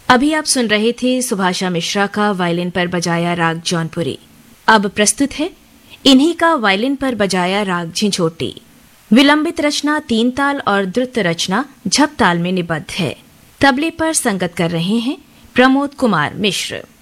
अभी आप सुन रहे थे सुभाषा मिश्रा का वायलिन पर बजाया राग जौनपुरी। अब प्रस्तुत है इन्हीं का वायलिन पर बजाया राग झिंझोटी। विलंबित रचना 3 ताल और द्रुत रचना झप ताल में निबद्ध है। तबले पर संगत कर रहे हैं प्रमोद कुमार मिश्र।